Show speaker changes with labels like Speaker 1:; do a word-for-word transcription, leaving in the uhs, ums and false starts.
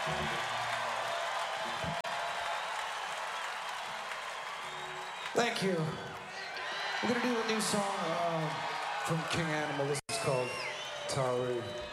Speaker 1: Thank you. We're gonna do a new song uh, from King Animal. This is called Tari.